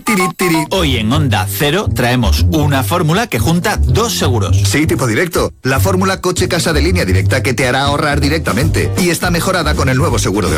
tiri, tiri. Hoy en Onda Cero traemos una fórmula que junta 2 seguros. Sí, tipo directo. La fórmula coche-casa de línea directa que te hará ahorrar directamente. Y está mejorada con el nuevo seguro de